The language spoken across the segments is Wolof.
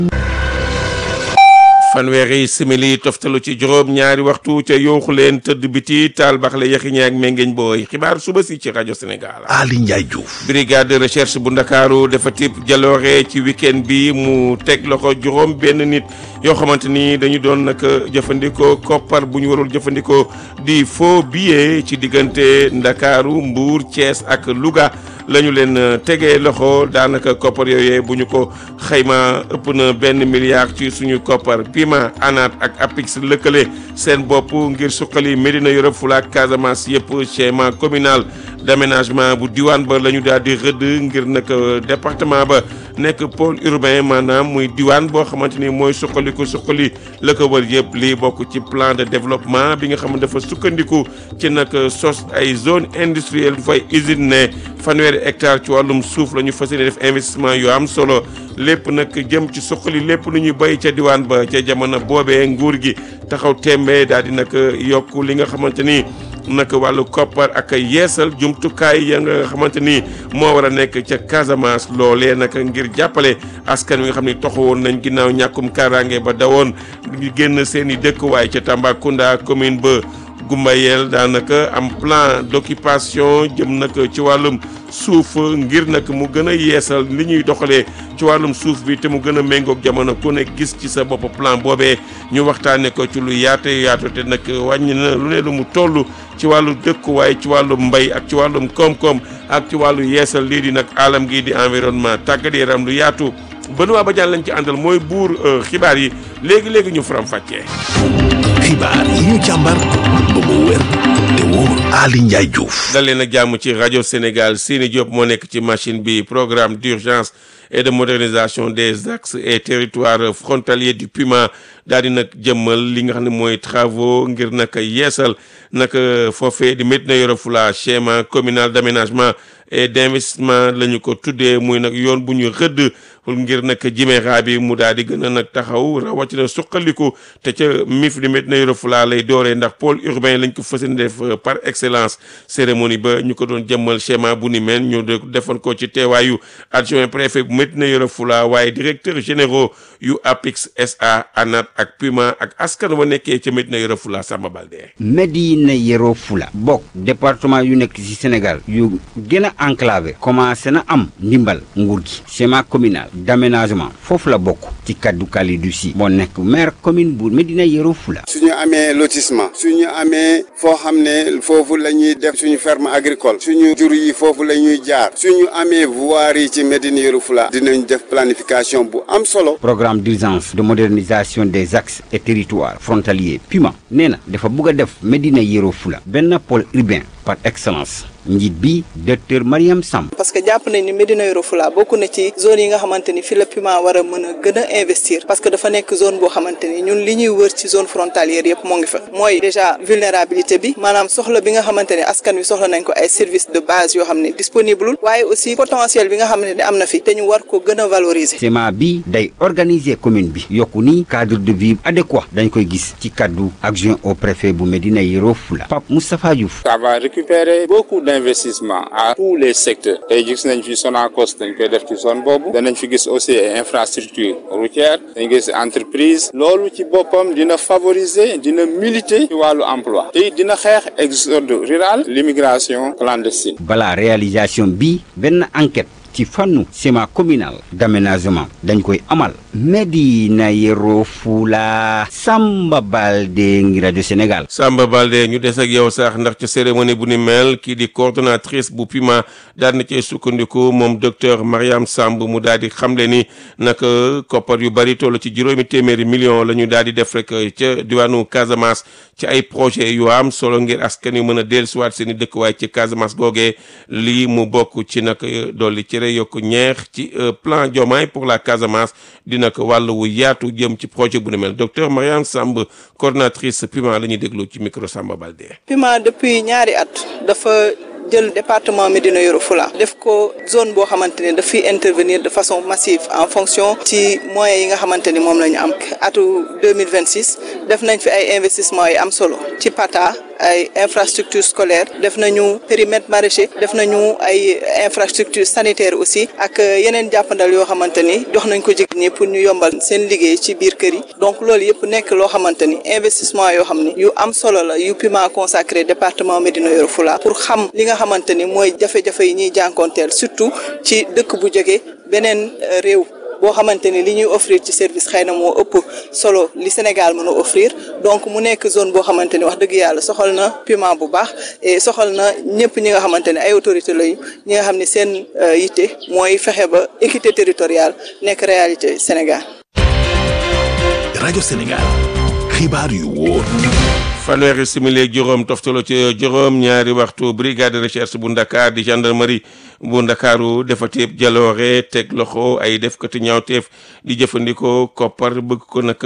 fanweeri simili toftalu ci juróom ñaari waxtu ca yooxu leen tëdd biti taal baxle yaxiñe ak mengeñ booy xibaar suba si ci rajo Sénégal. Ali Ndiaye Diouf. brigade de recherche bu Ndakaaru dafa tip jaloore ci week-end bi mu teg loxo juróom benn nit yoo xamante ni dañu doon nag jëfandikoo koppar bu ñu warul jëfandikoo di faux billet ci diggante Ndakaaru Mbour Thiès ak Louga lañu leen tegee loxo daanaka koppar yooyee bu ñu ko xayma ëpp na $1 milliard ci suñu koppar. Pima ANAT ak APIX lëkkale seen bopp ngir suqali Médina Yoro Foulah ak Casamance yëpp schéma communal d'aménagement bu diwaan ba la ñu daal di rëdd ngir nag département ba nekk pôle urbain maanaam muy diwaan boo xamante ni mooy suqali la ko wër yëpp lii bokk ci plan de développement bi nga xam ne dafa sukkandiku ci nag sos ay zone industrielle du fay usine ne fanweeri hectare ci wàllum suuf la ñu fas yéene def investissement yu am solo lépp nag jëm ci suqali lépp lu ñuy bay ca diwaan ba ca jamono boobee nguur gi taxaw tembe daal di nag yokk li nga xamante ni nag wàllu koppar ak yeesal jumtukaay ya nga xamante ni moo war a nekk ca Casamance loolee nag ngir jàppale askan wi nga xam ni toxu woon nañ ginnaaw ñàkkum kaaraange ba dawoon génn seen i dëkkuwaay ca Tambacounda commune ba Gumbayel daanaka am plan d'occupation jëm nag ci wàllum suuf ngir nag mu gën a yeesal li ñuy doxalee ci wàllum suuf bi te mu gën a méngoog jamono ku ne gis ci sa bopp plan boobee ñu waxtaanee ko ci lu yaatu te nag wàññi na lu ne lu mu toll ci wàllu dëkkuwaay ci wàllu mbay ak ci wàllum koom-koom ak ci wàllu yeesal lii di nag alam gii di environnement tàggat yaram lu yaatu Benoît Badiane lañ ci àndal mooy buur xibaar yi léegi ñu faram fàccee. xibaar yi ñu càmbar ba mu wér te wóor Ali Ndiaye Diouf. dal leen ak jàmm ci rajo Sénégal Sini Diop moo nekk ci machine bi programme d'urgence et de modernisation des axes et territoires frontaliers du PUMA daal di nag jëmmal li nga xam ne mooy travaux ngir nag yeesal nag foofee di Médina Yoro Foulah schéma communal d'aménagement et d'investissement la ñu ko tuddee muy nag yoon bu ñu rëdd ngir nag jimeeraa bi mu daal di gën a nag taxaw rawatina suqaliku te ca MIF di Médina Yoro Foulah lay dooree ndax pôle urbain lañ ko fas yéene def par excellence cérémonie ba ñu ko doon jëmmal schéma bu ni mel ñu defoon ko ci teewaayu adjoint préfet bu Médina Yoro Foulah waaye directeur généraux yu APIX SA ANAT ak PUMA ak askan wa nekkee ca Médina Yoro Foulah Samba Baldé. Médina Yoro Foulah bokk département yu nekk ci Sénégal yu gën a enclavé commencé na am ndimbal nguur gi schéma communal d'aménagement foofu la bokk ci kaddu Kalidou Sy moo nekk maire commune bu Médina Yoro Foulah. suñu amee lotissement suñu amee foo xam ne foofu la ñuy def suñu ferme agricole suñu jur yi foofu la ñuy jaar suñu amee voirie yi ci Médina Yoro Foulah dinañ def planification bu am solo. programme d'urgence de modernisation des axes et territoires frontaliers PUMA nee na dafa bëgg a def Médina Yoro Foulah benn pôle urbain par excellence njiit bi docteur Mariam Samb. parce que jàpp nañ ni Médina Yoro Foulah bokk na ci zone yi nga xamante ni fi la PUMA war a mën a gën a investir parce que dafa nekk zone boo xamante ni ñun li ñuy wër ci zone frontalière yëpp moo ngi fa mooy déjà vulnérabilité bi maanaam soxla bi nga xamante ni askan wi soxla nañ ko ay services de base yoo xam ne disponible waaye aussi potentiel bi nga xamante ni am na fi te ñu war ko gën a valoriser. schéma bi day organiser commune bi yokku ni cadre de vie adéquat dañ koy gis ci kaddu adjoint au préfet bu Médina Yoro Foulah Pape Moustapha Diouf. Ça va récupérer beaucoup d'investissement à tous les secteurs tey gis nañ fi Sonacos dañ koy def ci zone boobu danañ fi gis aussi infrastructure routière dañ gis entreprise loolu ci boppam dina favoriser dina militer ci wàllu emploi te dina xeex exode rural l'immigration clandestine. balaa réalisation bi benn enquête ci fànnu schéma communal d'aménagement dañ koy amal Médina Yoro Foulah Samba Baldé ngi rajo Sénégal. Samba Baldé ñu des ak yow sax ndax ci cérémonie bu ni mel kii di coordonnatrice bu PUMA daal na cee sukkandiku moom docteur Mariam Samb mu daal di xamle ni nag koppar yu bari toll ci juróomi téeméeri millions la ñu daal di def rek ca diwaanu Casamance ci ay projet yu am solo ngir askan yu mën a dellusiwaat seen i dëkkuwaay ci Casamance googee lii mu bokk ci nag dolli ci yokk ñeex ci plan Diomaye pour la Casamance dina ko wàllu wu yaatu jëm ci projet bu ne mel docteur Mariam Samb coordonnatrice PUMA la ñuy déglu ci micro Samba Baldé. PUMA depuis ñaari at dafa jël département Médina Yoro Foulah def ko zone boo xamante ne dafay intervenir de façon massive en fonction ci moyens yi nga xamante ni moom la ñu am atu 2026 def nañ fi ay investissement yu am solo ci PATA ay infrastructure scolaire def nañu périmètre maraîcher def nañu ay infrastructure sanitaire aussi ak yeneen jàppandal yoo xamante ni jox nañ ko jigéen ñi pour ñu yombal seen liggéey ci biir kër yi donc loolu yëpp nekk loo xamante ni investissement yoo xam ni yu am solo la yu PUMA consacré département Médina Yoro Foulah pour xam li nga xamante ni mooy jafe-jafe yi ñuy jànkoonteel surtout ci dëkk bu jóge beneen réew boo xamante ni li ñuy offrir ci service xëy na moo ëpp solo li Sénégal mën a offrir donc mu nekk zone boo xamante ni wax dëgg yàlla soxal na PUMA bu baax et soxal na ñëpp ñi nga xamante ne ay autorités lañu ñi nga xam ne seen yitte mooy fexe ba équité territoriale nekk réalité Sénégal. rajo Sénégal xibaar yu wóor. fanweeri simili ak juróom toftalo ci juróom ñaari waxtu brigade de recherche bu Ndakaar di gendarmerie bu Ndakaaru defati jaloore teg loxo ay defkati ñaawteef di jëfandikoo koppar bëgg ko nag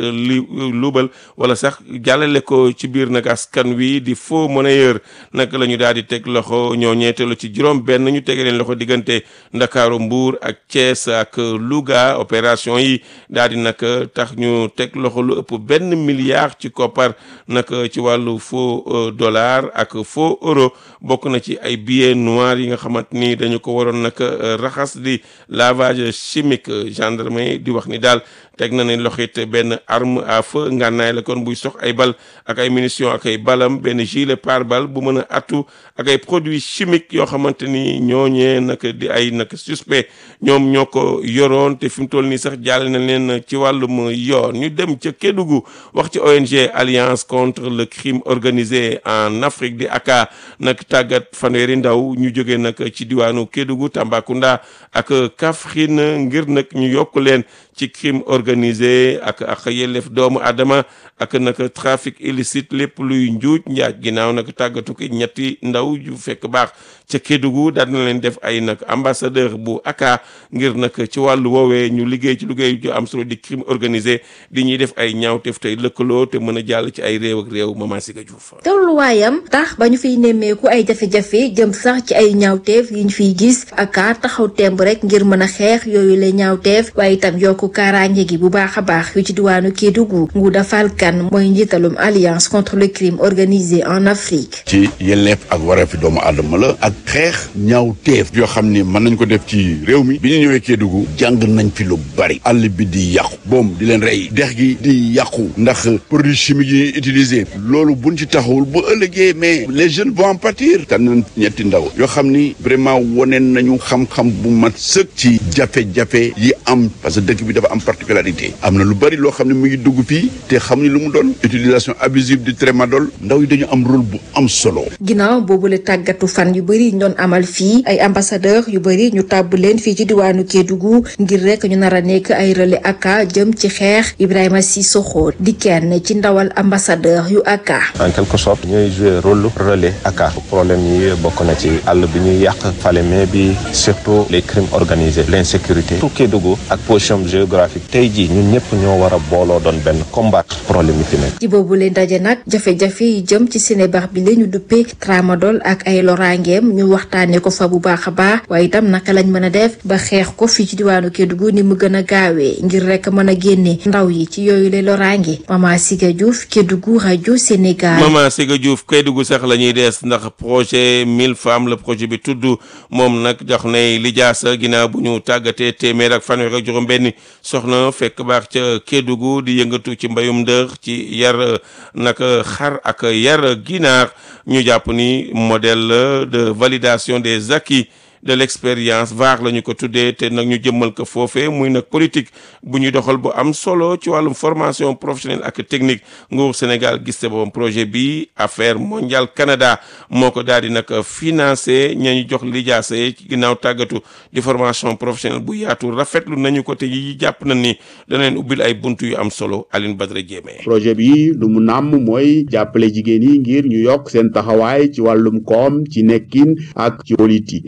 luubal wala sax jàllale ko ci biir nag askan wi di faux monnayeur nag la ñu daal di teg loxo ñoo ñeetalu ci juróom benn ñu tege leen loxo diggante Ndakaaru Mbuur ak Thiès ak Louga opération yi daal di nag tax ñu teg loxo lu ëpp $1 milliard ci koppar nag ci wàllu faux dollar ak faux euro bokk na ci ay billets noirs yi nga xamante ni dañu ko waroon nag raxas di lavage chimique gendarmerie di wax ni daal teg na ne loxit benn arme à feu ngànnaay la kon buy sox ay bal ak ay munitions ak ay balam benn gilet pare-balles bu mën a attu ak ay produits chimiques yoo xamante ni ñooñee nag di ay nag suspect ñoom ñoo ko yoroon te fi mu toll nii sax jàll na leen ci wàllum yoon ñu dem ca Kédougou wax ci ONG Alliance contre le crime organisé en Afrique di ACCA nag tàggat fanweeri ndaw ñu jógee nag ci diwaanu Kédougou Tambacounda ak Kaffrine ngir nag ñu yokk leen ci crime organisé ak yelleef doomu adama ak nag trafic illicite lépp luy njuuj njaaj ginnaaw nag tàggatu ki ñetti ndaw yu fekk baax ca Kédougou daal na leen def ay nag ambassadeur bu ACCA ngir nag ci wàllu woowee ñu liggéey ci liggéey ju am solo di crime organisé di ñuy def ay ñaawteef tey lëkkaloo te mën a jàll ci ay réew ak réew Mama Siga Diouf. tolluwaayam tax ba ñu fiy nemmeeku ay jafe-jafe jëm sax ci ay ñaawteef yi ñu fiy gis ACCA taxaw temb rek ngir mën a xeex yooyu la ñaawteef waaye itam yokku kaaraange gi bu baax a baax yu ci diwaanu Kédougou Ngouda Fall Kane mooy njiitalum Alliance contre le crime organisé en Afrique. ci yelleef ak wareefi doomu aadama la ak xeex ñaawteef yoo xam ni mën nañ ko def ci réew mi bi ñu ñëwee Kédougou jàng nañ fi lu bari àll bi di yàqu boom di leen rey dex gi di yàqu ndax produits chimiques yi utilisé loolu buñ ci taxawul bu ëllëgee mais les jeunes vont en pâtir tànn ñetti ndaw yoo xam ni vraiment woneen nañu xam-xam bu mat sëkk ci jafe-jafe yi am parce que dëkk bi dafa am particularité am na lu bari loo xam ne mu ngi dugg fii te xamuñu lu mu doon utilisation abusive du tramadol ndaw yi dañu am rôle bu am solo. ginnaaw boobule tàggatu fan yu bëri ñu doon amal fii ay ambassadeur yu bëri ñu tàbb leen fii ci diwaanu Kédougou ngir rek ñu nar a nekk ay relais ACCA jëm ci xeex Ibrahima Sissoko di kenn ci ndawal ambassadeur yu ACCA. en quelque sorte ñooy jouer rôle relais ACCA problème yi bokk na ci àll bi ñuy yàq Falémé bi surtout les crimes organisés l'insécurité tout Kédougou ak position géographique tey jii ñun ñëpp ñoo war a booloo doon benn combattre problème yi fi nekk. ci boobu leen daje nag jafe-jafe yi jëm ci Sénébar bi la ñu duppee tramadol ak ay loraangeem ñu waxtaanee ko fa bu baax a baax waaye itam naka lañ mën a def ba xeex ko fii ci diwaanu Kédougou ni mu gën a gaawee ngir rek mën a génne ndaw yi ci yooyu le loraange. Mama Siga Diouf Kédougou rajo Sénégal. Mama Siga Diouf Kédougou sax la ñuy des ndax projet 1000 femmes la projet bi tudd moom nag jox nay lijaasa ginnaaw bu ñu tàggatee téeméer ak fanweer ak juróom-benn soxna fekk baax ca Kédougou di yëngatu ci mbayum ndër ci yar nag xar ak yar ginaar ñu jàpp ni modèle de validation des acquis de l'expérience VAR la ñu ko tuddee te nag ñu jëmmal ko foofee muy nag politique bu ñu doxal bu am solo ci wàllum formation professionnelle ak technique nguur Sénégal gis te boppam projet bi Affaires mondiales Canada moo ko daal di nag financé ña ñu jox lijaasa ci ginnaaw tàggatu di formation professionnelle bu yaatu rafetlu nañu ko te yi jàpp na ni dana leen ubbil ay buntu yu am solo Aline Badara Diémé. projet bi lu mu nàmm mooy jàppale jigéen yi ngir ñu yokk seen taxawaay ci wàllum koom ci nekkin ak ci politique Ibrahima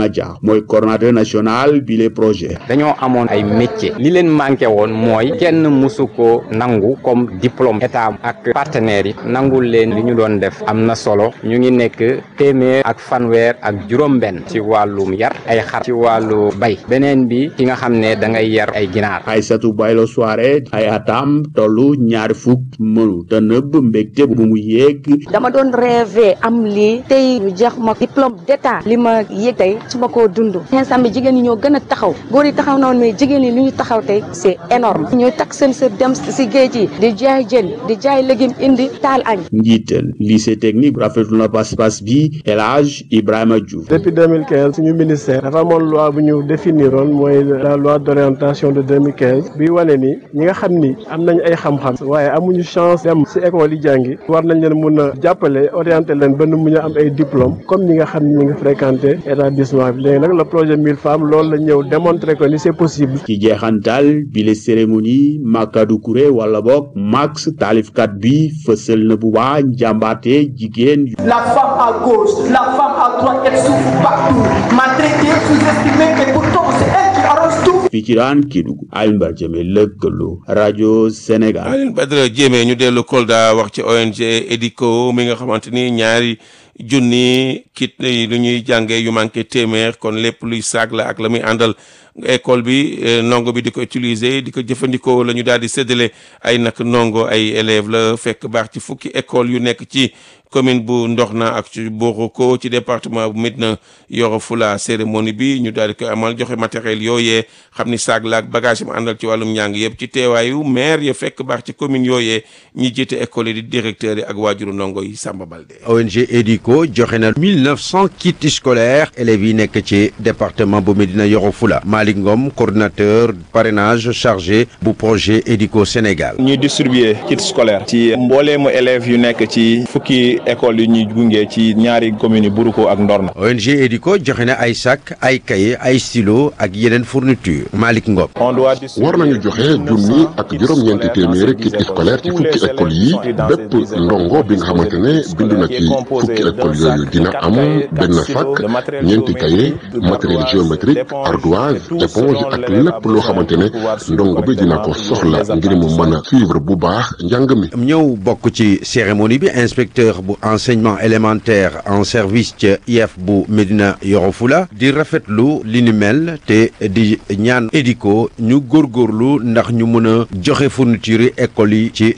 Ibrahima Dia mooy coordonnateur national bi les projets. dañoo amoon ay métier li leen manqué woon mooy kenn musu ko nangu comme diplôme état ak partenaires yi nangul leen li ñu doon def am na solo ñu ngi nekk téeméer ak fanweer ak juróom-benn ci wàllum yar ay xar ci wàllu bay beneen bi ki nga xam ne da ngay yar ay ginaar. Aïssatou Baylo Soare ay atam tollu ñaari fukk mënu te nëbb mbégte bu mu yéeg. dama doon rêvé am lii tey ñu jox ma diplôme d'état li ma yéeg tey su ma koo dund instant bi jigéen ñi ñoo gën a taxaw góor yi taxaw na woon mais jigéen ñi li ñu taxaw tey c'est énorme ñooy takk seen sër dem si géej yi di jaay jën di jaay légume indi taal añ. njiital lycée technique rafetlu na pas-pas bi El Hadj Ibrahima Diouf. depuis 2015 suñu ministère dafa amoon loi bu ñu définiroon mooy la loi d'orientation de 2015 bi wane ni ñi nga xam ni am nañ ay xam-xam waaye amuñu chance dem si école yi jàngi war nañ leen mun a jàppale orienté leen ba nu mun a am ay diplôme comme ñi nga xam ni ñu ngi fréquenté établissement bi léegi nag le projet 1000 femmes loolu la ñëw démontrer que ni c'est possible. ci jeexantal bi les cérémonie Makadou Kouré wala boog Max taalifkat bi fësal na bu baax njàmbaate jigéen. La femme à gauche, la femme à droite, elle souffre partout. Maltraitée, sous-estimée, et pourtant c'est elle qui arrange tout. fii ci daan Kédougou Alioune Badara Diémé lëkkaloo rajo Sénégal. Alioune Badara Diémé ñu dellu Kolda wax ci ONG EDICO mi nga xamante ni ñaari junni kit lu ñuy jàngee yu manqué téeméer kon lépp luy saag la ak la muy àndal école bi ndongo bi di ko utiliser di ko jëfandikoo la ñu daal di séddale ay nag ndongo ay élèves la fekk baax ci fukki école yu nekk ci commune bu Ndoxna ak ci Boroko ci département bu Médina Yoro Fula cérémonie bi ñu daal di koy amal joxe matériel yooyee xam ni saag la ak bagage mu àndal ci wàllum njàng yëpp ci teewaayu maire ya fekk baax ci commune yooyee ñi jiite école yi di directeur yi ak waajuru ndongo yi Samba Balde. ONG EDICO joxe na 1900 kits scolaires élèves yi nekk ci département bu Médina Yoro Fula Malick Ngom coordinateur parrainage chargé bu projet EDICO Sénégal. ñuy distribuer kits scolaires ci mbooleemu élèves yu nekk ci fukki école yu ñuy gunge ci ñaari communes yi Buruko ak Ndorna. ONG EDICO joxe na ay sac ay cahier ay stylo ak yeneen fourniture Malick Ngom. war nañu joxe junni ak juróom-ñeenti téeméeri kit scolaire ci fukki école yi bépp ndongo bi nga xamante ne bind na ci fukki école yooyu dina am benn sac ñeenti cahier matériel géométrique ardoise éponge ak lépp loo xamante ne ndongo bi dina ko soxla ngir mu mën a suivre bu baax njàng mi. ñëw bokk ci cérémonie bi inspecteur bu enseignement élémentaire en service ca IEF bu Médina Yoro Fula di rafetlu li ni mel te di ñaan EDICO ñu góorgóorlu ndax ñu mën a joxe fourniture école yi ci